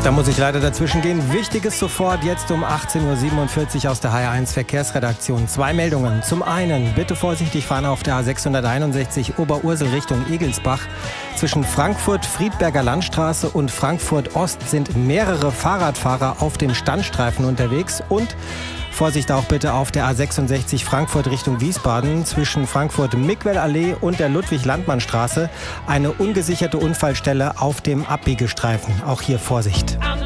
Da muss ich leider dazwischen gehen. Wichtiges sofort jetzt um 18:47 Uhr aus der HR1 Verkehrsredaktion. 2 Meldungen. Zum einen, bitte vorsichtig fahren auf der A661 Oberursel Richtung Egelsbach. Zwischen Frankfurt-Friedberger Landstraße und Frankfurt-Ost sind mehrere Fahrradfahrer auf dem Standstreifen unterwegs. Und Vorsicht auch bitte auf der A66 Frankfurt Richtung Wiesbaden zwischen Frankfurt-Mickwell-Allee und der Ludwig-Landmann-Straße. Eine ungesicherte Unfallstelle auf dem Abbiegestreifen. Auch hier Vorsicht.